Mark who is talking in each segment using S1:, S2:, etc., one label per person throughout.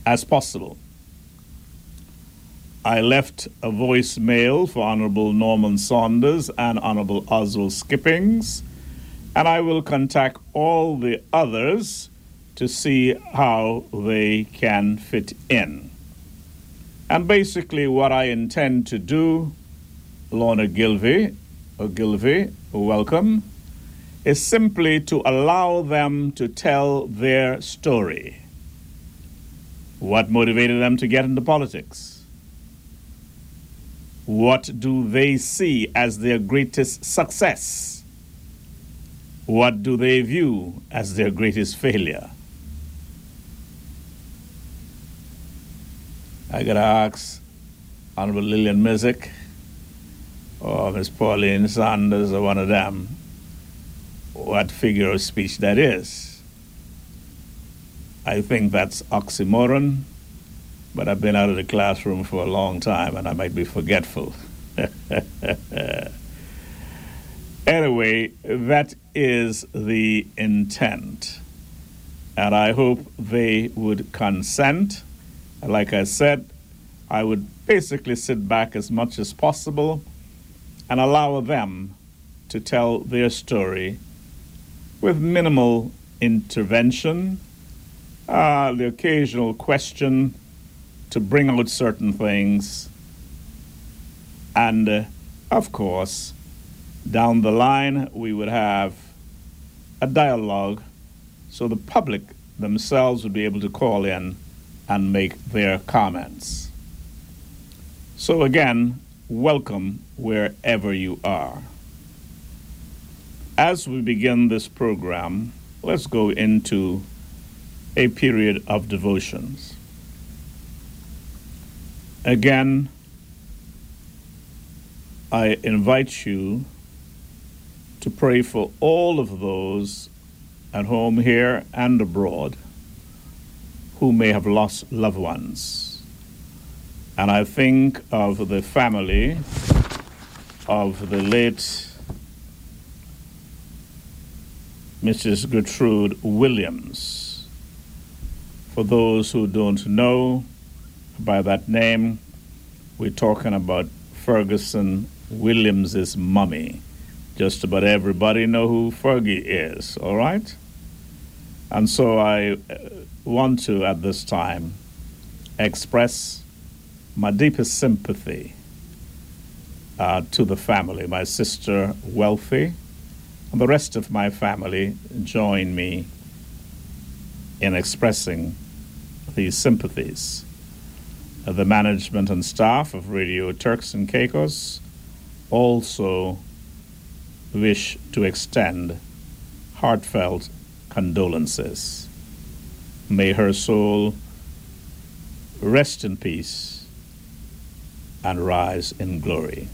S1: as possible. I left a voicemail for Honorable Norman Saunders and Honorable Oswald Skippings, and I will contact all the others to see how they can fit in. And basically what I intend to do, Lorna Gilvey, welcome, is simply to allow them to tell their story. What motivated them to get into politics? What do they see as their greatest success? What do they view as their greatest failure? I gotta ask Honorable Lillian Mizik or Miss Pauline Sanders or one of them what figure of speech that is. I think that's oxymoron, but I've been out of the classroom for a long time and I might be forgetful. Anyway, that is the intent. And I hope they would consent. Like I said, I would basically sit back as much as possible and allow them to tell their story with minimal intervention, the occasional question to bring out certain things, and of course, down the line, we would have a dialogue so the public themselves would be able to call in and make their comments. So again, welcome wherever you are. As we begin this program, let's go into a period of devotions. Again, I invite you to pray for all of those at home here and abroad who may have lost loved ones. And I think of the family of the late Mrs. Gertrude Williams. For those who don't know, by that name, we're talking about Ferguson Williams's mummy. Just about everybody know who Fergie is, all right? And so I want to, at this time, express my deepest sympathy to the family. My sister, Wealthy, and the rest of my family join me in expressing these sympathies. The management and staff of Radio Turks and Caicos also wish to extend heartfelt condolences. May her soul rest in peace and rise in glory.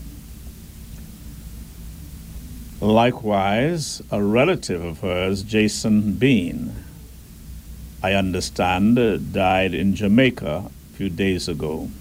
S1: Likewise, a relative of hers, Jason Bean, I understand, died in Jamaica a few days ago.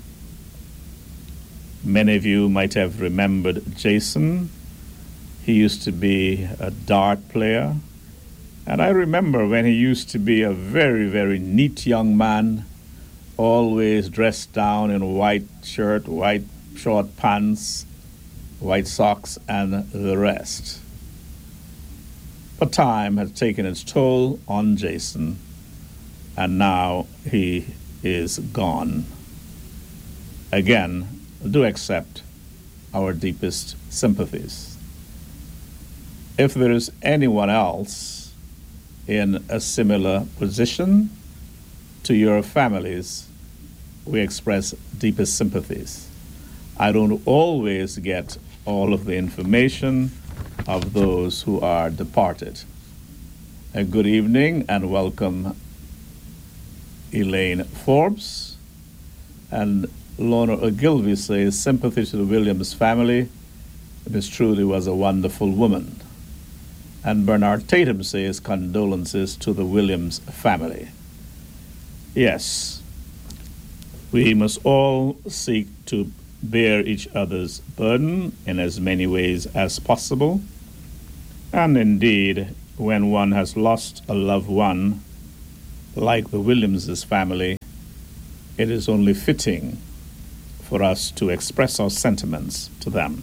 S1: Many of you might have remembered Jason. He used to be a dart player. And I remember when he used to be a very, very neat young man, always dressed down in a white shirt, white short pants, white socks, and the rest. But time has taken its toll on Jason, and now he is gone. Again, do accept our deepest sympathies. If there is anyone else in a similar position to your families, we express deepest sympathies. I don't always get all of the information of those who are departed. A good evening and welcome, Elaine Forbes. And Lorna Ogilvie says, sympathy to the Williams family. Miss Trudy was a wonderful woman. And Bernard Tatum says, condolences to the Williams family. Yes, we must all seek to bear each other's burden in as many ways as possible. And indeed, when one has lost a loved one, like the Williamses family, it is only fitting for us to express our sentiments to them.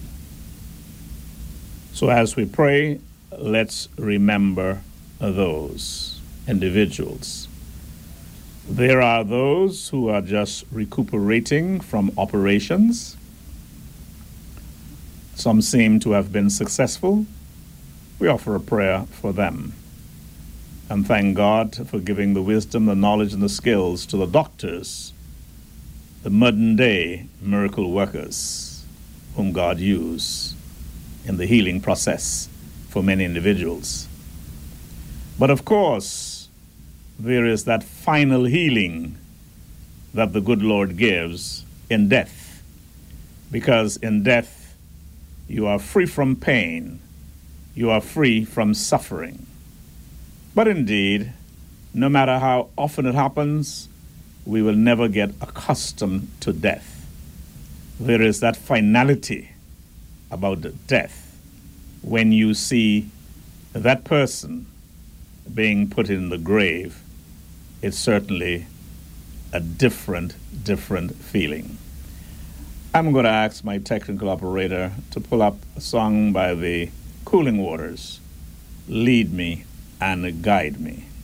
S1: So as we pray, let's remember those individuals. There are those who are just recuperating from operations. Some seem to have been successful. We offer a prayer for them and thank God for giving the wisdom, the knowledge, and the skills to the doctors, the modern-day miracle workers whom God used in the healing process for many individuals. But of course, there is that final healing that the good Lord gives in death, because in death you are free from pain, you are free from suffering. But indeed, no matter how often it happens, we will never get accustomed to death. There is that finality about death when you see that person being put in the grave. It's certainly a different feeling. I'm going to ask my technical operator to pull up a song by the Cooling Waters, Lead Me and Guide Me.